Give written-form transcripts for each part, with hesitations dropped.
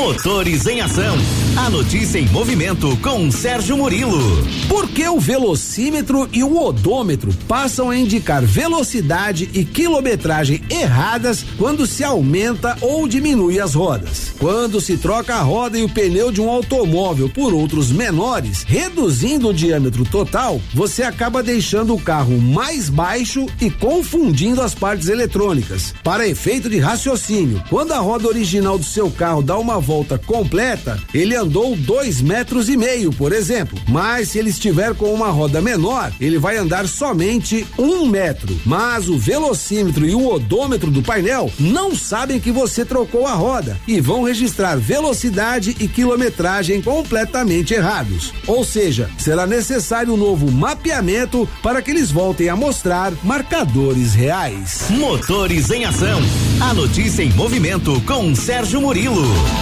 Motores em Ação. A notícia em movimento com Sérgio Murilo. Por que o velocímetro e o odômetro passam a indicar velocidade e quilometragem erradas quando se aumenta ou diminui as rodas? Quando se troca a roda e o pneu de um automóvel por outros menores, reduzindo o diâmetro total, você acaba deixando o carro mais baixo e confundindo as partes eletrônicas. Para efeito de raciocínio, quando a roda original do seu carro dá uma volta completa, ele andou 2,5 metros, por exemplo. Mas se ele estiver com uma roda menor, ele vai andar somente 1 metro. Mas o velocímetro e o odômetro do painel não sabem que você trocou a roda e vão registrar velocidade e quilometragem completamente errados. Ou seja, será necessário um novo mapeamento para que eles voltem a mostrar marcadores reais. Motores em Ação. A notícia em movimento com Sérgio Murilo.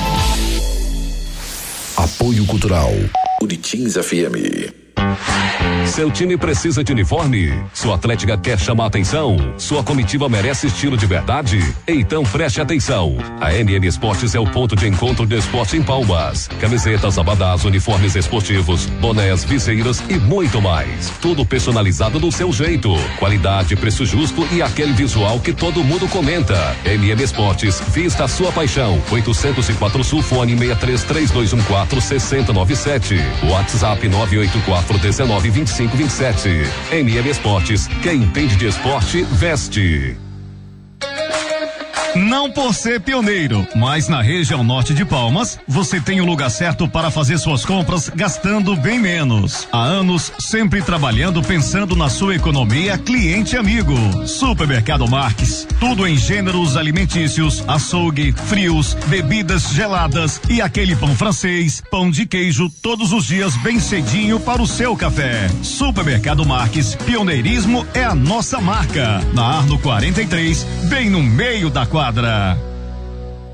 Apoio Cultural Uritins FM. Seu time precisa de uniforme? Sua Atlética quer chamar atenção? Sua comitiva merece estilo de verdade? Então preste atenção. A MM Esportes é o ponto de encontro do esporte em Palmas. Camisetas, abadás, uniformes esportivos, bonés, viseiras e muito mais. Tudo personalizado do seu jeito. Qualidade, preço justo e aquele visual que todo mundo comenta. MM Esportes, vista a sua paixão. 804 Sul, fone 6332146097. WhatsApp 984192527. MM Esportes, quem entende de esporte, veste. Não por ser pioneiro, mas na região norte de Palmas, você tem o lugar certo para fazer suas compras gastando bem menos. Há anos, sempre trabalhando pensando na sua economia, cliente amigo. Supermercado Marques, tudo em gêneros alimentícios, açougue, frios, bebidas geladas e aquele pão francês, pão de queijo, todos os dias bem cedinho para o seu café. Supermercado Marques, pioneirismo é a nossa marca. Na Arno 43, bem no meio da quadra.